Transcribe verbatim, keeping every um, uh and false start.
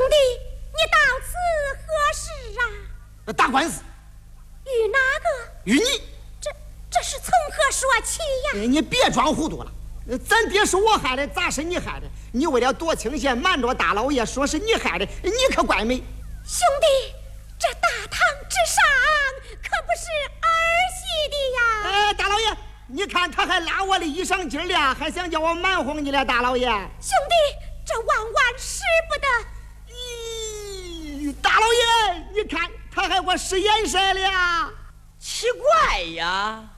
弟，你到此何事啊？ 打官司。 与哪个？ 与你。 这这是从何说起呀？ 你别装糊涂了，咱爹是我害的，咋是你害的？你为了躲清闲，瞒着大老爷说是你害的，你可怪美。 兄弟，这大堂之上可不是儿戏的呀！ 哎，大老爷，你看他还拉我的衣裳襟了，还想叫我瞒哄你了，大老爷。 兄弟，这万万使不得！ 咦，大老爷，你看他还给我使眼色了。 奇怪呀，